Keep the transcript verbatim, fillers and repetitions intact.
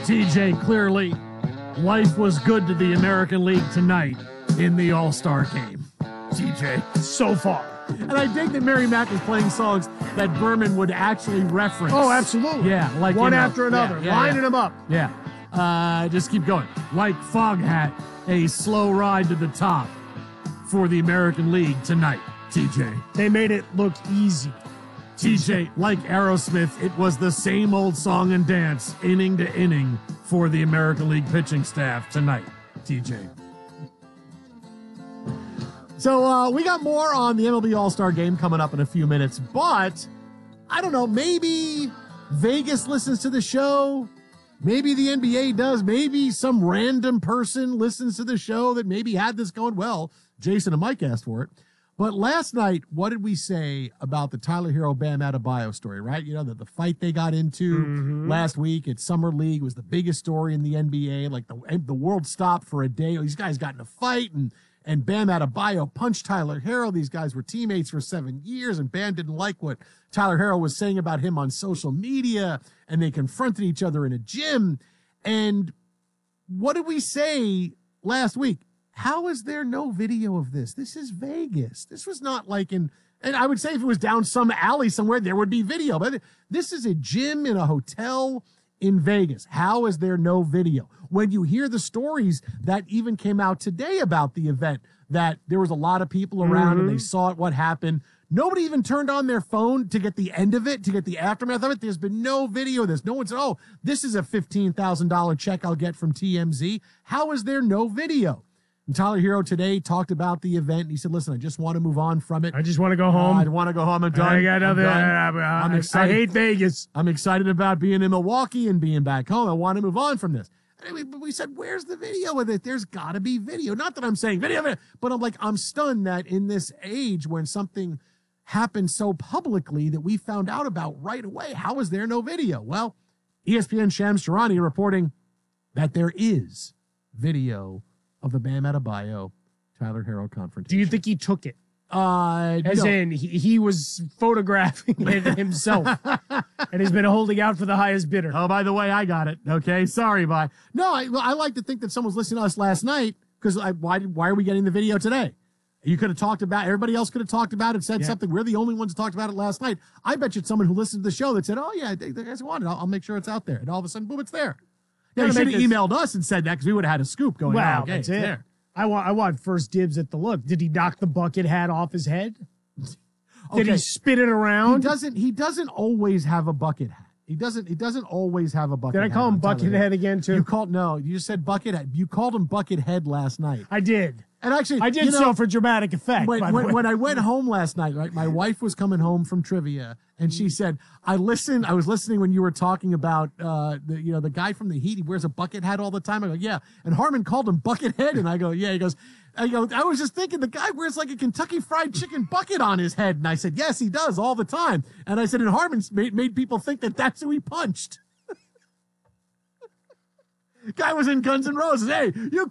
T J, clearly, life was good to the American League tonight in the All-Star game. T J, so far. And I think that Mary Mack is playing songs that Berman would actually reference. Oh, absolutely. Yeah, like one you know, after another, yeah, yeah, lining yeah. them up. Yeah. Uh, just keep going. Like Foghat, a slow ride to the top for the American League tonight. T J. They made it look easy. T J, like Aerosmith, it was the same old song and dance, inning to inning, for the American League pitching staff tonight. T J. So uh, we got more on the M L B All-Star Game coming up in a few minutes, but I don't know, maybe Vegas listens to the show. Maybe the N B A does. Maybe some random person listens to the show that maybe had this going well. Jason and Mike asked for it. But last night, what did we say about the Tyler Hero Bam Adebayo story, right? You know, the, the fight they got into mm-hmm. last week at Summer League was the biggest story in the N B A. Like, the the world stopped for a day. These guys got in a fight, and, and Bam Adebayo punched Tyler Hero. These guys were teammates for seven years, and Bam didn't like what Tyler Hero was saying about him on social media, and they confronted each other in a gym. And what did we say last week? How is there no video of this? This is Vegas. This was not like in, and I would say if it was down some alley somewhere, there would be video. But this is a gym in a hotel in Vegas. How is there no video? When you hear the stories that even came out today about the event, that there was a lot of people around mm-hmm. and they saw it, what happened. Nobody even turned on their phone to get the end of it, to get the aftermath of it. There's been no video of this. No one said, oh, this is a fifteen thousand dollars check I'll get from T M Z. How is there no video? And Tyler Hero today talked about the event. And he said, listen, I just want to move on from it. I just want to go home. Uh, I want to go home. I'm done. I got nothing. I'm, I, I'm excited. I hate Vegas. I'm excited about being in Milwaukee and being back home. I want to move on from this. And we, we said, where's the video with it? There's got to be video. Not that I'm saying video, video, but I'm like, I'm stunned that in this age when something happened so publicly that we found out about right away, how is there no video? Well, E S P N Shams Charania reporting that there is video of the Bam Adebayo Tyler Hero confrontation. Do you think he took it? Uh, As no. in, he, he was photographing it himself and has been holding out for the highest bidder. Oh, by the way, I got it. Okay, sorry, bye. No, I, I like to think that someone's listening to us last night because why did why are we getting the video today? You could have talked about, everybody else could have talked about it, said yeah. something. We're the only ones who talked about it last night. I bet you it's someone who listened to the show that said, oh, yeah, the guys want it. I'll, I'll make sure it's out there. And all of a sudden, boom, it's there. Yeah, you should have emailed us and said that because we would have had a scoop going wow, on. Okay, that's it's it. there. I want I want first dibs at the look. Did he knock the bucket hat off his head? Did okay. he spin it around? He doesn't he doesn't always have a bucket hat. He doesn't he doesn't always have a bucket hat. Did I call him bucket head again too? You called no, you said bucket head. You called him bucket head last night. I did. And actually, I did you know, so for dramatic effect. When, by the when, way. when I went home last night, right, my wife was coming home from trivia, and she said, "I listened. I was listening when you were talking about uh, the, you know, the guy from the Heat. He wears a bucket hat all the time." I go, "Yeah," and Harmon called him bucket head, and I go, "Yeah." He goes, "I go. I was just thinking the guy wears like a Kentucky Fried Chicken bucket on his head," and I said, "Yes, he does all the time." And I said, "And Harmon made, made people think that that's who he punched." Guy was in Guns N' Roses. Hey, you